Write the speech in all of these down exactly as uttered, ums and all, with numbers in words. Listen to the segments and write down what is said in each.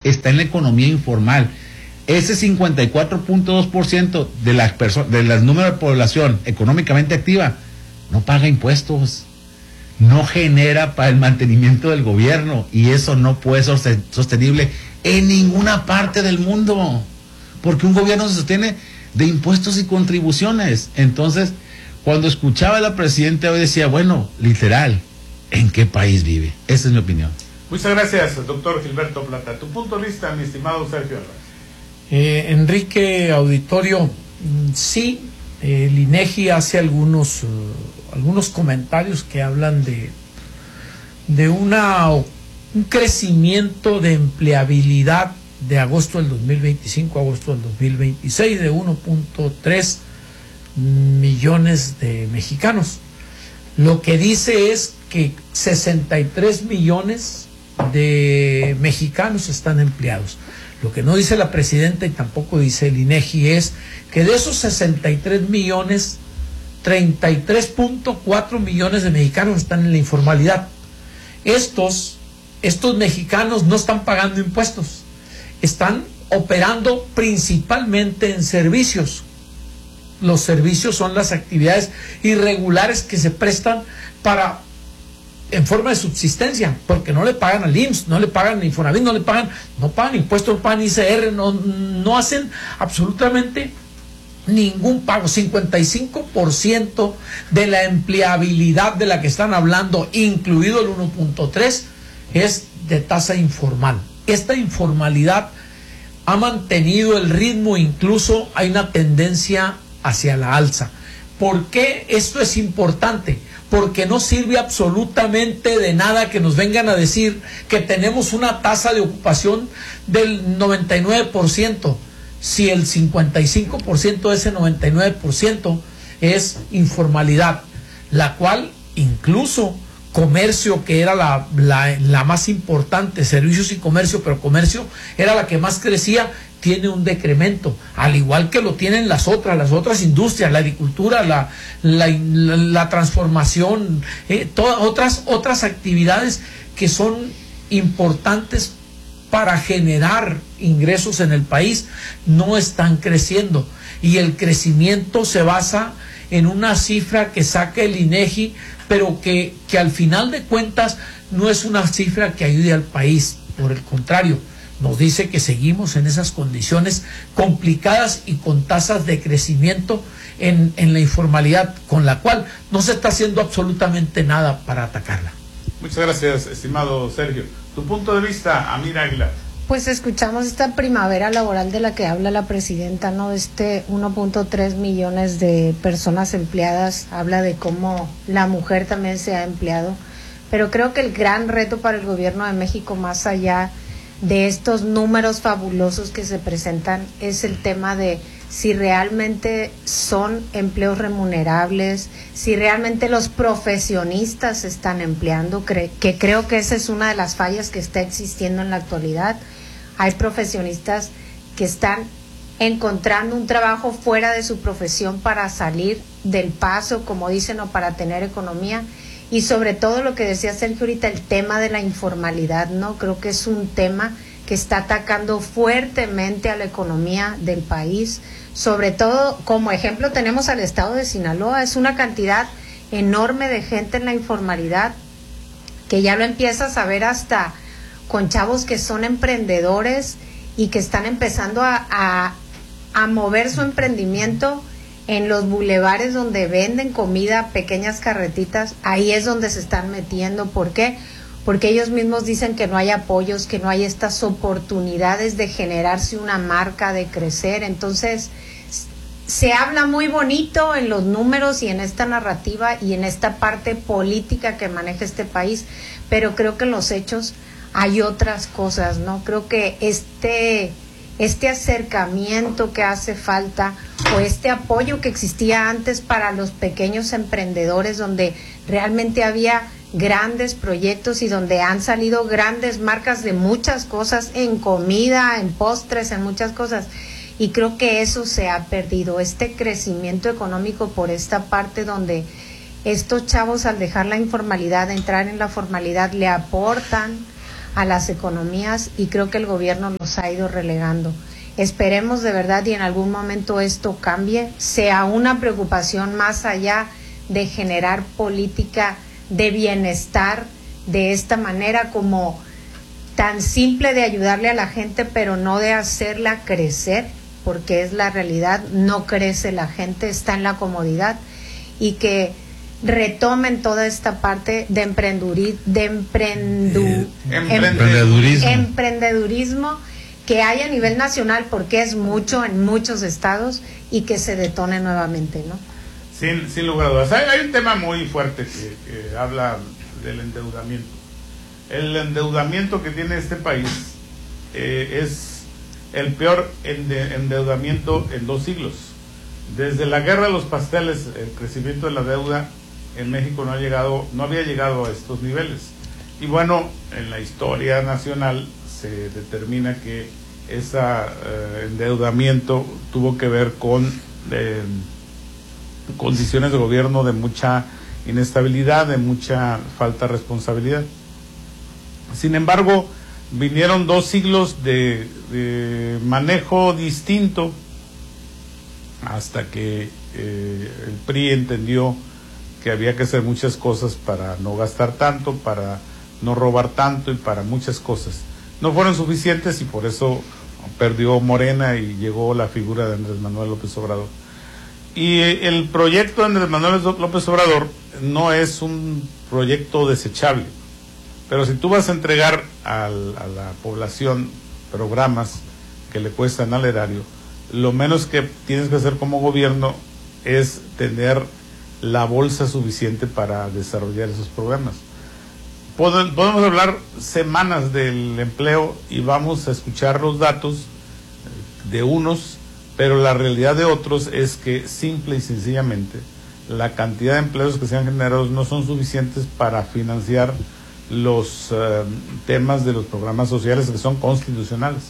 está en la economía informal. Ese cincuenta y cuatro punto dos por ciento de las personas, de los números de población económicamente activa, no paga impuestos, no genera para el mantenimiento del gobierno, y eso no puede ser sostenible en ninguna parte del mundo, porque un gobierno se sostiene de impuestos y contribuciones. Entonces, cuando escuchaba a la presidenta hoy decía, bueno, literal, ¿en qué país vive? Esa es mi opinión. Muchas gracias, doctor Gilberto Plata. Tu punto de vista, mi estimado Sergio Álvarez. Eh, Enrique, auditorio, sí, el INEGI hace algunos, uh, algunos comentarios que hablan de, de una, un crecimiento de empleabilidad de agosto del dos mil veinticinco a agosto del dos mil veintiséis de uno punto tres millones de mexicanos. Lo que dice es que sesenta y tres millones de mexicanos están empleados. Lo que no dice la presidenta y tampoco dice el INEGI es que de esos sesenta y tres millones, treinta y tres punto cuatro millones de mexicanos están en la informalidad. Estos, estos mexicanos no están pagando impuestos, están operando principalmente en servicios. Los servicios son las actividades irregulares que se prestan para en forma de subsistencia, porque no le pagan al I M S S, no le pagan Infonavit, no le pagan, no pagan impuestos, no pagan I C R, no, no hacen absolutamente ningún pago. cincuenta y cinco por ciento de la empleabilidad de la que están hablando, incluido el uno punto tres, es de tasa informal. Esta informalidad ha mantenido el ritmo, incluso hay una tendencia hacia la alza. ¿Por qué esto es importante? Porque no sirve absolutamente de nada que nos vengan a decir que tenemos una tasa de ocupación del noventa y nueve por ciento, si el cincuenta y cinco por ciento de ese noventa y nueve por ciento es informalidad, la cual incluso comercio, que era la, la, la más importante, servicios y comercio, pero comercio era la que más crecía, tiene un decremento, al igual que lo tienen las otras, las otras industrias, la agricultura, la, la, la, la transformación, eh, todas otras, otras actividades que son importantes para generar ingresos en el país, no están creciendo. Y el crecimiento se basa en una cifra que saca el INEGI, pero que, que al final de cuentas no es una cifra que ayude al país, por el contrario, nos dice que seguimos en esas condiciones complicadas y con tasas de crecimiento en, en la informalidad, con la cual no se está haciendo absolutamente nada para atacarla. Muchas gracias, estimado Sergio. Tu punto de vista, Amira Aguilar. Pues escuchamos esta primavera laboral de la que habla la presidenta, ¿no? Este uno punto tres millones de personas empleadas, habla de cómo la mujer también se ha empleado, pero creo que el gran reto para el gobierno de México, más allá de estos números fabulosos que se presentan, es el tema de si realmente son empleos remunerables, si realmente los profesionistas se están empleando, que creo que esa es una de las fallas que está existiendo en la actualidad. Hay profesionistas que están encontrando un trabajo fuera de su profesión para salir del paso, como dicen, o para tener economía. Y sobre todo lo que decía Sergio ahorita, el tema de la informalidad, ¿no? Creo que es un tema que está atacando fuertemente a la economía del país. Sobre todo, como ejemplo, tenemos al estado de Sinaloa. Es una cantidad enorme de gente en la informalidad que ya lo empiezas a ver hasta con chavos que son emprendedores y que están empezando a, a, a mover su emprendimiento en los bulevares donde venden comida, pequeñas carretitas. Ahí es donde se están metiendo. ¿Por qué? Porque ellos mismos dicen que no hay apoyos, que no hay estas oportunidades de generarse una marca, de crecer. Entonces, se habla muy bonito en los números y en esta narrativa y en esta parte política que maneja este país, pero creo que en los hechos hay otras cosas, ¿no? Creo que este... este acercamiento que hace falta, o este apoyo que existía antes para los pequeños emprendedores, donde realmente había grandes proyectos y donde han salido grandes marcas de muchas cosas, en comida, en postres, en muchas cosas, y creo que eso se ha perdido, este crecimiento económico por esta parte donde estos chavos, al dejar la informalidad, entrar en la formalidad, le aportan a las economías y creo que el gobierno los ha ido relegando. Esperemos de verdad y en algún momento esto cambie, sea una preocupación más allá de generar política de bienestar de esta manera como tan simple de ayudarle a la gente, pero no de hacerla crecer, porque es la realidad, no crece la gente, está en la comodidad, y que retomen toda esta parte de emprendurismo, de emprendu, eh, emprendedurismo. emprendedurismo que hay a nivel nacional, porque es mucho en muchos estados, y que se detone nuevamente, ¿no? Sin, sin lugar a dudas. Hay, hay un tema muy fuerte que, que habla del endeudamiento. El endeudamiento que tiene este país eh, es el peor ende, endeudamiento en dos siglos. Desde la guerra de los pasteles, el crecimiento de la deuda en México no ha llegado, no había llegado a estos niveles. Y bueno, en la historia nacional se determina que ese eh, endeudamiento tuvo que ver con eh, condiciones de gobierno de mucha inestabilidad, de mucha falta de responsabilidad. Sin embargo, vinieron dos siglos de, de manejo distinto hasta que eh, el P R I entendió que había que hacer muchas cosas para no gastar tanto, para no robar tanto y para muchas cosas. No fueron suficientes y por eso perdió Morena y llegó la figura de Andrés Manuel López Obrador. Y el proyecto de Andrés Manuel López Obrador no es un proyecto desechable, pero si tú vas a entregar al, a la población programas que le cuestan al erario, lo menos que tienes que hacer como gobierno es tener la bolsa suficiente para desarrollar esos programas. Podemos hablar semanas del empleo y vamos a escuchar los datos de unos, pero la realidad de otros es que simple y sencillamente la cantidad de empleos que se han generado no son suficientes para financiar los uh, temas de los programas sociales que son constitucionales.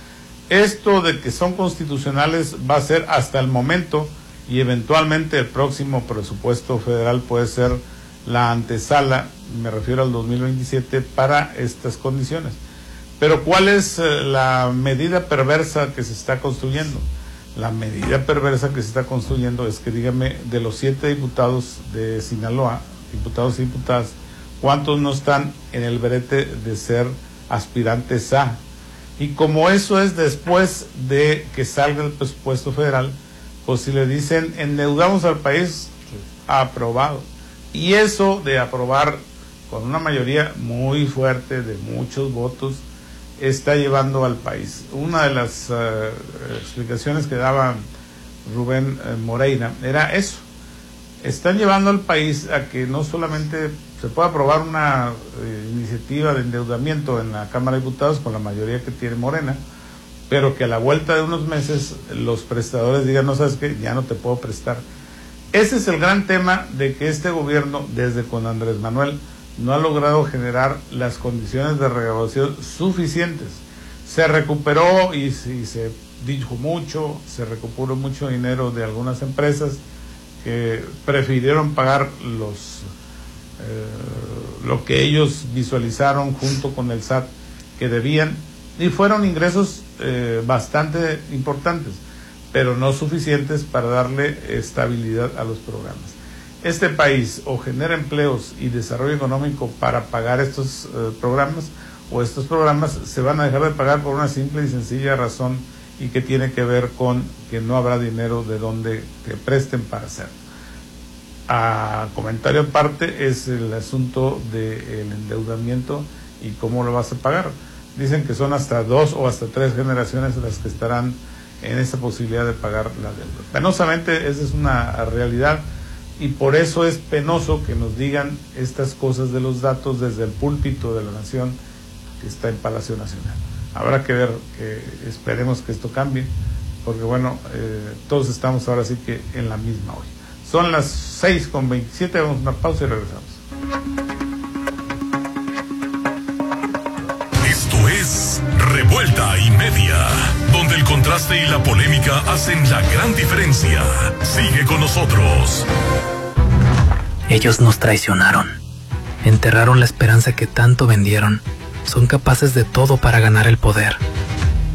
Esto de que son constitucionales va a ser hasta el momento, y eventualmente el próximo presupuesto federal puede ser la antesala, me refiero al dos mil veintisiete, para estas condiciones. Pero ¿cuál es eh, la medida perversa que se está construyendo? La medida perversa que se está construyendo es que, dígame, de los siete diputados de Sinaloa, diputados y diputadas, ¿cuántos no están en el brete de ser aspirantes a? Y como eso es después de que salga el presupuesto federal, pues si le dicen endeudamos al país, aprobado. Y eso de aprobar con una mayoría muy fuerte de muchos votos está llevando al país. Una de las uh, explicaciones que daba Rubén uh, Moreira era eso. Están llevando al país a que no solamente se pueda aprobar una uh, iniciativa de endeudamiento en la Cámara de Diputados con la mayoría que tiene Morena, pero que a la vuelta de unos meses los prestadores digan, no sabes qué, ya no te puedo prestar. Ese es el gran tema de que este gobierno, desde con Andrés Manuel, no ha logrado generar las condiciones de recaudación suficientes. Se recuperó y, y se dijo mucho, se recuperó mucho dinero de algunas empresas que prefirieron pagar los eh, lo que ellos visualizaron junto con el S A T que debían, y fueron ingresos eh, bastante importantes, pero no suficientes para darle estabilidad a los programas. Este país o genera empleos y desarrollo económico para pagar estos eh, programas, o estos programas se van a dejar de pagar por una simple y sencilla razón, y que tiene que ver con que no habrá dinero de donde te presten para hacerlo. A comentario aparte es el asunto del endeudamiento y cómo lo vas a pagar. Dicen que son hasta dos o hasta tres generaciones las que estarán en esa posibilidad de pagar la deuda. Penosamente esa es una realidad, y por eso es penoso que nos digan estas cosas de los datos desde el púlpito de la nación que está en Palacio Nacional. Habrá que ver, que esperemos que esto cambie, porque bueno, eh, todos estamos ahora sí que en la misma hoy. Son las seis con veintisiete, vamos a una pausa y regresamos. Esto es Revuelta y Media, donde el contraste y la polémica hacen la gran diferencia. Sigue con nosotros. Ellos nos traicionaron, enterraron la esperanza que tanto vendieron son capaces de todo para ganar el poder.